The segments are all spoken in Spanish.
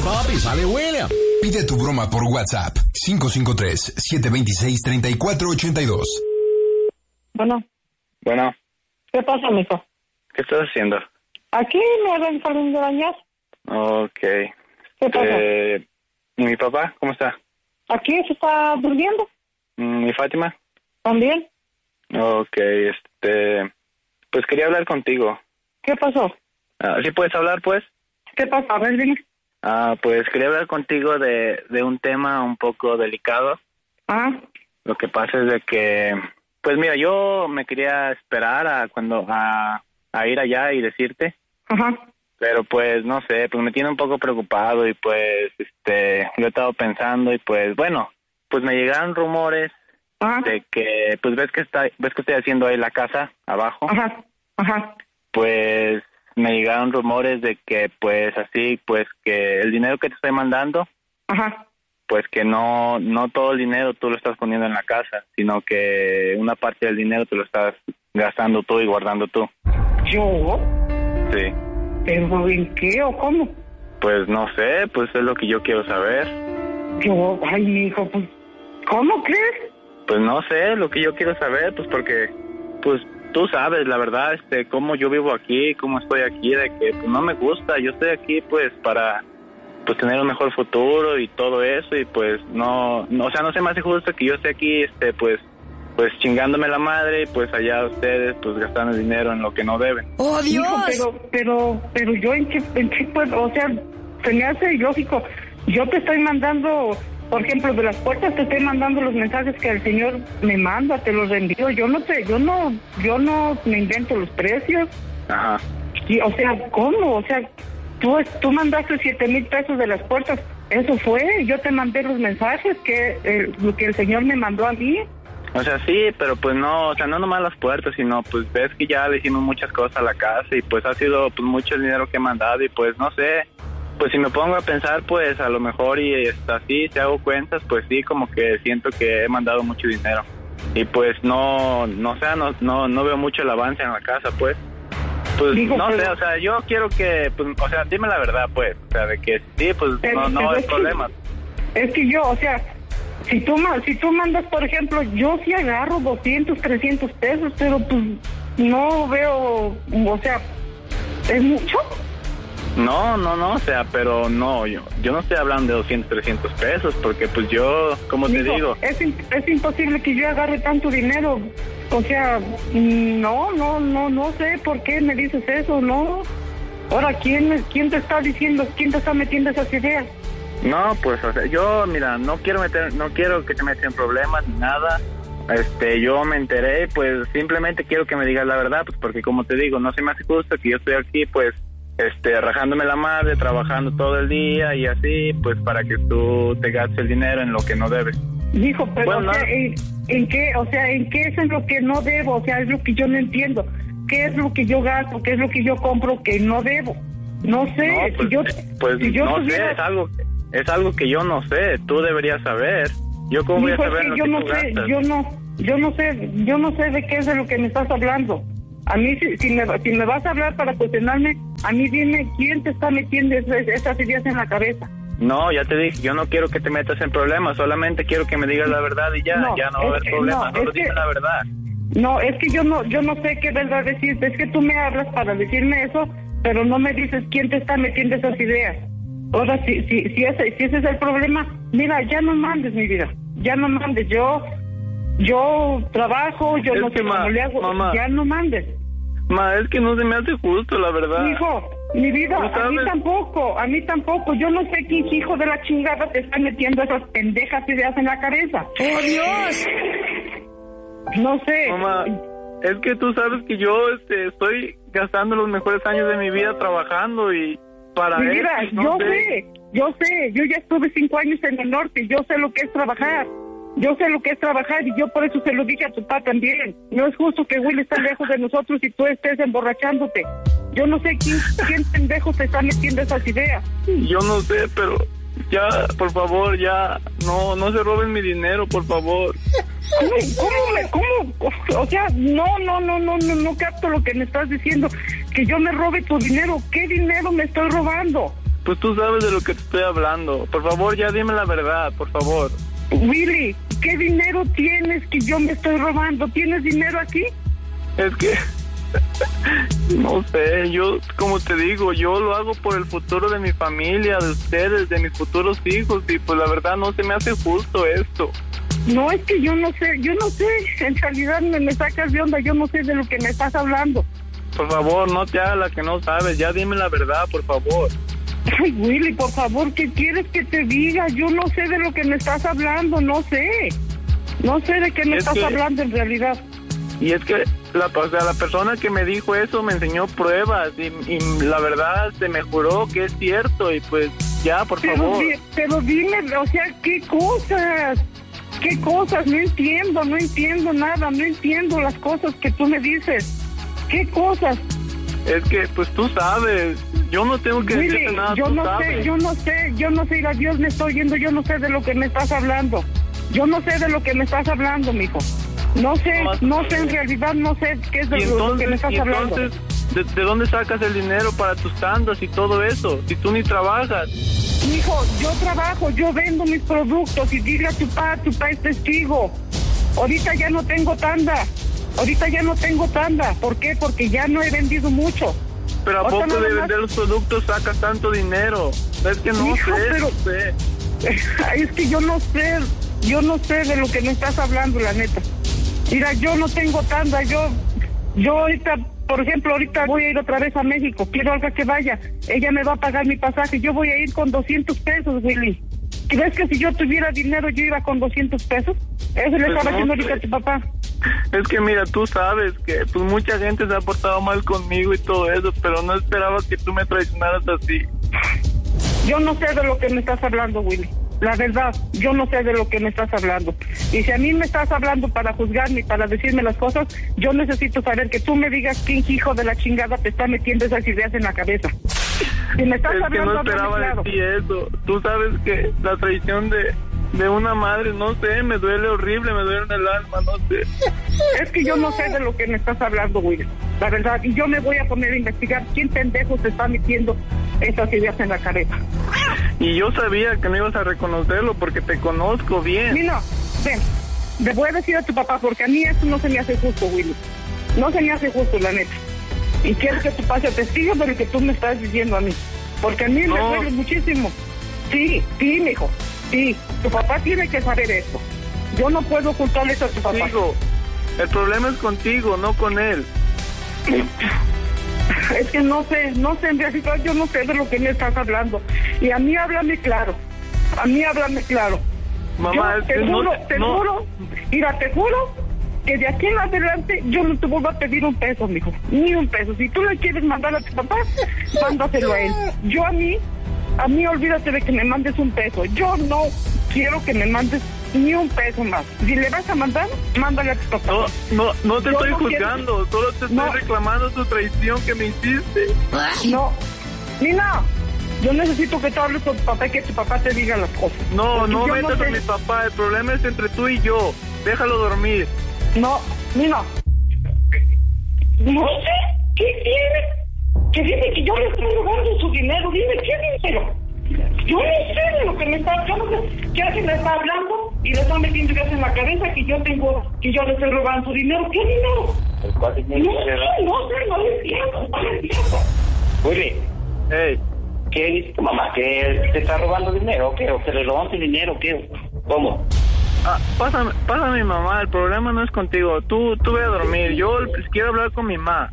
papi, sale William. Pide tu broma por WhatsApp. 553-726-3482. Bueno. Bueno. ¿Qué pasa, mijo? ¿Qué estás haciendo? Aquí me ven saliendo de bañar. Ok. ¿Qué pasa? ¿Y mi papá? ¿Cómo está? Aquí se está durmiendo. ¿Y Fátima? ¿También? Ok, pues quería hablar contigo. ¿Qué pasó? ¿Sí puedes hablar, pues? ¿Qué pasa? A ver, dime. Pues quería hablar contigo de un tema un poco delicado. Lo que pasa es de que, pues mira, yo me quería esperar a ir allá y decirte. Ajá. Pero pues no sé, pues me tiene un poco preocupado y pues yo he estado pensando y pues bueno, pues me llegaron rumores de que pues ves que estoy haciendo ahí la casa abajo. Ajá. Pues me llegaron rumores de que pues así, pues que el dinero que te estoy mandando, pues que no todo el dinero tú lo estás poniendo en la casa, sino que una parte del dinero te lo estás gastando tú y guardando tú. ¿Yo? Sí. ¿Pero en qué o cómo? Pues no sé, pues es lo que yo quiero saber. Ay, mijo, pues, ¿cómo crees? Pues no sé, lo que yo quiero saber, pues porque, pues tú sabes, la verdad, cómo yo vivo aquí, cómo estoy aquí, de que pues, no me gusta. Yo estoy aquí, pues, para, pues, tener un mejor futuro y todo eso, y pues, no se me hace justo que yo esté aquí, pues chingándome la madre, y pues allá ustedes, pues, gastando dinero en lo que no deben. ¡Oh, Dios! Hijo, pero yo en qué puedo, o sea, se me hace ilógico. Yo te estoy mandando, por ejemplo, de las puertas te estoy mandando los mensajes que el señor me manda, te los envío. Yo no me invento los precios. Ajá. Y, o sea, ¿cómo? O sea, tú mandaste 7,000 pesos de las puertas. Eso fue. Yo te mandé los mensajes lo que el señor me mandó a mí. O sea, sí, pero pues no, o sea, no nomás las puertas, sino pues ves que ya le hicimos muchas cosas a la casa y pues ha sido pues mucho el dinero que he mandado y pues no sé, pues si me pongo a pensar pues a lo mejor y así, si hago cuentas, pues sí, como que siento que he mandado mucho dinero y pues no veo mucho el avance en la casa, pues digo, no sé, o sea, yo quiero que, pues, o sea, dime la verdad, pues, o sea, de que sí, pues no hay problema. Es que yo, o sea, si tú mandas, por ejemplo, yo sí agarro 200, 300 pesos, pero pues no veo, o sea, ¿es mucho? No, o sea, pero no, yo no estoy hablando de 200, 300 pesos, porque pues yo, como te digo... Es imposible que yo agarre tanto dinero, o sea, no sé por qué me dices eso, ¿no? Ahora, ¿quién te está diciendo, quién te está metiendo esas ideas? No, pues, o sea, yo, mira, no quiero que te metas en problemas ni nada. Yo me enteré, pues, simplemente quiero que me digas la verdad, pues, porque como te digo, no se me hace justo que yo estoy aquí, pues, rajándome la madre, trabajando todo el día y así, pues, para que tú te gastes el dinero en lo que no debes. Dijo, pero, bueno, o sea, ¿en qué? O sea, ¿en qué es en lo que no debo? O sea, es lo que yo no entiendo. ¿Qué es lo que yo gasto? ¿Qué es lo que yo compro que no debo? No sé, no, pues, si yo no tuviera... sé, es algo que yo no sé, tú deberías saber. Yo cómo voy a saber lo que tú gastas. Yo no sé de qué es de lo que me estás hablando. A mí, si me vas a hablar para cuestionarme, a mí dime quién te está metiendo esas ideas en la cabeza. No, ya te dije, yo no quiero que te metas en problemas, solamente quiero que me digas la verdad y ya no va a haber problemas, solo dime la verdad. No, es que yo no sé qué verdad decirte, es que tú me hablas para decirme eso, pero no me dices quién te está metiendo esas ideas. Ahora, si ese es el problema, mira, ya no mandes, mi vida, ya no mandes, yo trabajo, yo no sé cómo le hago, mamá, ya no mandes. Es que no se me hace justo, la verdad. Hijo, mi vida, a mí tampoco, yo no sé qué hijo de la chingada te está metiendo esas pendejas ideas en la cabeza. ¡Oh, Dios! No sé. Mamá, es que tú sabes que yo estoy gastando los mejores años de mi vida trabajando y para mi eso, vida, no yo sé, yo ya estuve 5 años en el norte, yo sé lo que es trabajar. Yo sé lo que es trabajar y yo por eso se lo dije a tu papá también. No es justo que Will esté lejos de nosotros y tú estés emborrachándote. Yo no sé quién pendejo te está metiendo esas ideas. Yo no sé, pero ya, por favor, ya, no se roben mi dinero, por favor. ¿Cómo? O sea, no capto lo que me estás diciendo. Que yo me robe tu dinero. ¿Qué dinero me estoy robando? pues tú sabes de lo que te estoy hablando. Por favor, ya dime la verdad, por favor. Willy, ¿qué dinero tienes que yo me estoy robando? ¿Tienes dinero aquí? Es que... no sé, yo, como te digo, yo lo hago por el futuro de mi familia, de ustedes, de mis futuros hijos, y pues la verdad no se me hace justo esto. No, es que yo no sé, en realidad me sacas de onda, yo no sé de lo que me estás hablando. Por favor, no te hagas la que no sabes, ya dime la verdad, por favor. Ay, Willy, por favor, ¿qué quieres que te diga? Yo no sé de lo que me estás hablando, no sé de qué me estás hablando en realidad. Y es que la persona que me dijo eso me enseñó pruebas y la verdad se me juró que es cierto y pues ya, por favor. Pero dime, o sea, ¿qué cosas? No entiendo nada, no entiendo las cosas que tú me dices. ¿Qué cosas? Es que, pues tú sabes, yo no tengo que decirte nada, yo no sé, a Dios me estoy oyendo, yo no sé de lo que me estás hablando. Yo no sé de lo que me estás hablando, mijo. No sé, en realidad no sé qué es de lo que me estás hablando. Entonces, ¿de dónde sacas el dinero para tus tandas y todo eso? Si tú ni trabajas. Hijo, yo trabajo, yo vendo mis productos y dile a tu papá es testigo. Ahorita ya no tengo tanda. ¿Por qué? Porque ya no he vendido mucho. Pero ¿a poco de vender los productos sacas tanto dinero? Es que no sé. Es que yo no sé de lo que me estás hablando, la neta. Mira, yo no tengo tanda, yo ahorita, por ejemplo, ahorita voy a ir otra vez a México, quiero algo que vaya, ella me va a pagar mi pasaje, yo voy a ir con 200 pesos, Willy. ¿Crees que si yo tuviera dinero yo iba con 200 pesos? Eso le estaba haciendo ahorita a tu papá. Es que mira, tú sabes que pues mucha gente se ha portado mal conmigo y todo eso, pero no esperaba que tú me traicionaras así. Yo no sé de lo que me estás hablando, Willy. La verdad, yo no sé de lo que me estás hablando. Y si a mí me estás hablando para juzgarme y para decirme las cosas, yo necesito saber que tú me digas quién hijo de la chingada te está metiendo esas ideas en la cabeza. Si me estás hablando, no esperaba de ti eso. Tú sabes que la traición de una madre, no sé, me duele horrible, me duele en el alma, no sé. Es que yo no sé de lo que me estás hablando, Willy. La verdad, y yo me voy a poner a investigar quién pendejo se está metiendo esas ideas en la cabeza. Y yo sabía que no ibas a reconocerlo porque te conozco bien. Mira, ven, le voy a decir a tu papá porque a mí eso no se me hace justo, Willy. No se me hace justo, la neta. Y quiero que tu papá sea testigo de lo que tú me estás diciendo a mí. Porque a mí me duele muchísimo. Sí, mijo. Sí, tu papá tiene que saber eso. Yo no puedo ocultarle eso a tu papá. Digo, el problema es contigo, no con él. Es que no sé, en realidad yo no sé de lo que me estás hablando. Y a mí háblame claro. Mamá, yo te juro, mira, te juro que de aquí en adelante yo no te vuelvo a pedir un peso, mijo. Ni un peso. Si tú le quieres mandar a tu papá, mándaselo a él. Yo a mí olvídate de que me mandes un peso. Yo no quiero que me mandes ni un peso más. Si le vas a mandar, mándale a tu papá. No te estoy juzgando, solo te estoy reclamando tu traición que me hiciste. No, Nina, yo necesito que tú hables con tu papá y que tu papá te diga las cosas. No metas a mi papá, el problema es entre tú y yo. Déjalo dormir. No, Nina. No sé, ¿qué tienes? Que dice que yo le estoy robando su dinero, dime, ¿qué dinero? Yo no sé de lo que me está, yo no sé qué hace, me está hablando y le está metiendo ideas en la cabeza que yo le estoy robando su dinero. ¿Qué dinero? ¿Cuál dinero? No entiendo. Oye, hey, ¿qué dice tu mamá? ¿Que te está robando dinero o qué? ¿O que le robaste dinero o qué? ¿Cómo? Pásame a mi mamá, el problema no es contigo, tú ve a dormir, yo quiero hablar con mi mamá.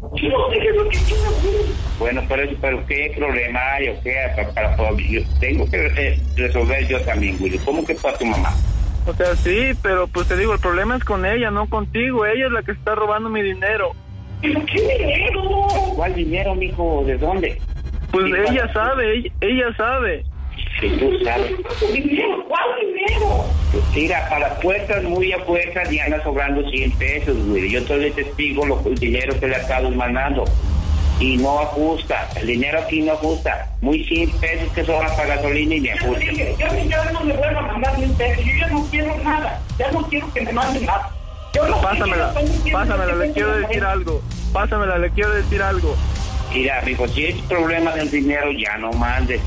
Bueno, pero ¿qué problema hay o qué? Yo tengo que resolver yo también, Willy. ¿Cómo que para tu mamá? O sea, sí, pero pues te digo, el problema es con ella, no contigo. Ella es la que está robando mi dinero. ¿Pero qué dinero? ¿Cuál dinero, mijo? ¿De dónde? Pues ella sabe. Si tú sabes. ¿Dinero? ¿Cuál dinero? Pues mira, para puertas muy a puertas y anda sobrando 100 pesos, güey. Yo soy el testigo el dinero que le acabo mandando. Y no ajusta. El dinero aquí no ajusta. Muy 100 pesos que sobran para gasolina y me ajusta. Yo no me vuelvo a mandar 100 pesos. Yo ya no quiero nada. Ya no quiero que me manden nada. Pásamela, le quiero decir algo. Mira, mijo, si es problema del dinero, ya no mandes.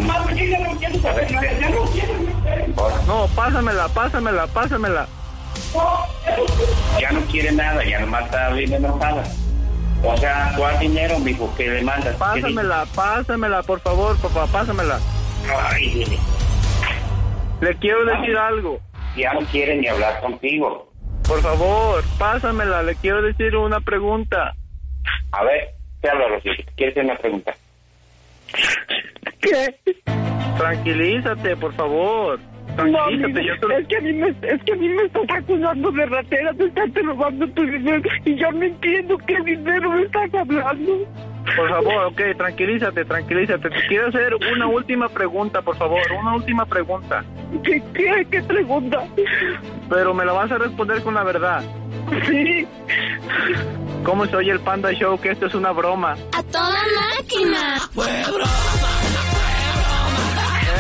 No, pásamela. Ya no quiere nada, ya nomás está bien enojada. O sea, ¿cuál dinero, mijo, que le mandas? Pásamela, por favor, papá, pásamela. Ay, dile. Le quiero decir algo. Ya no quiere ni hablar contigo. Por favor, pásamela, le quiero decir una pregunta. A ver, te hablo, Rosita. ¿Quieres hacer una pregunta? ¿Qué? Tranquilízate, por favor. No, Tranquilízate, amigo, yo te... es que a mí me estás acusando de ratera, te estás robando tu dinero y yo no entiendo qué dinero me estás hablando. Por favor, ok, tranquilízate. Te quiero hacer una última pregunta, por favor, una última pregunta. ¿Qué pregunta? Pero me la vas a responder con la verdad. Sí. ¿Cómo soy el Panda Show? Que esto es una broma. ¡A toda máquina! ¡Fue broma!